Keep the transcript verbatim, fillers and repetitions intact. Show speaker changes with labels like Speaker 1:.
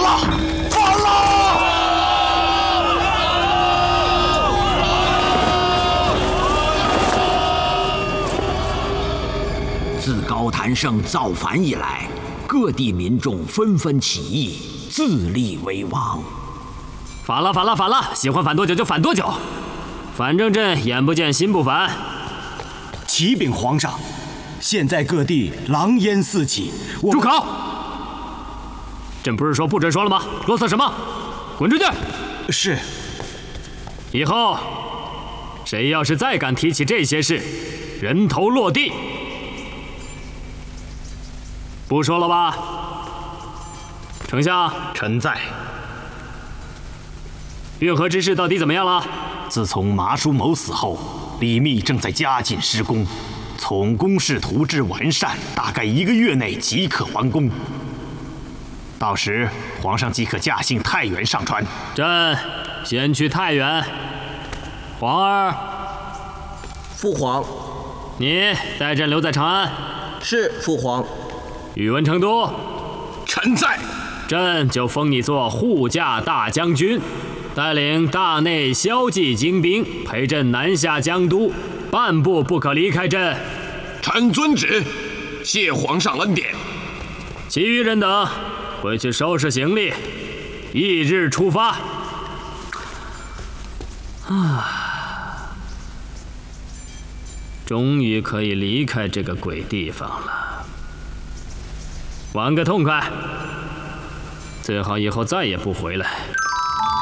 Speaker 1: 了，反了！
Speaker 2: 自高谭胜造反以来，各地民众纷纷起义，自立为王。
Speaker 3: 反了，反了，反了！喜欢反多久就反多久，反正朕眼不见心不烦。
Speaker 4: 启禀皇上，现在各地狼烟四起，
Speaker 3: 住口！朕不是说不准说了吗？啰嗦什么？滚出去！
Speaker 4: 是。
Speaker 3: 以后谁要是再敢提起这些事，人头落地。不说了吧？丞相，
Speaker 5: 臣在。
Speaker 3: 运河之事到底怎么样了？
Speaker 5: 自从麻叔谋死后，李密正在加紧施工，从工事图至完善，大概一个月内即可完工。到时皇上即可驾幸太原上船。
Speaker 3: 朕先去太原。皇儿，
Speaker 6: 父皇，
Speaker 3: 你带朕留在长安。
Speaker 6: 是父皇。
Speaker 3: 宇文成都，
Speaker 1: 臣在。
Speaker 3: 朕就封你做护驾大将军，带领大内骁骑精兵陪朕南下江都，半步不可离开朕。
Speaker 1: 臣遵旨，谢皇上恩典。
Speaker 3: 其余人等回去收拾行李，翌日出发。啊，终于可以离开这个鬼地方了，玩个痛快。最好以后再也不回来。